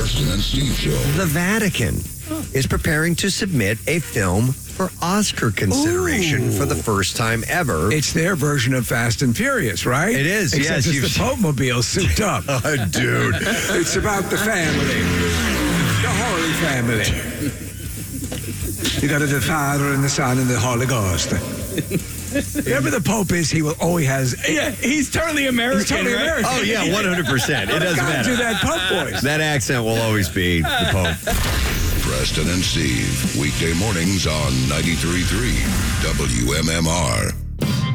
Preston and Steve Show. The Vatican is preparing to submit a film for Oscar consideration for the first time ever. It's their version of Fast and Furious, right? It is, Except yes. it's the Pope Mobile souped up. Dude. It's about the family. The Holy Family. You got the Father and the Son and the Holy Ghost. Whoever the Pope is, he will always has. Yeah, he's totally American. He's totally right? American. Oh, yeah, 100%. It doesn't Gotta do matter. that Pope voice. That accent will always be the Pope. Preston and Steve, weekday mornings on 93.3 WMMR.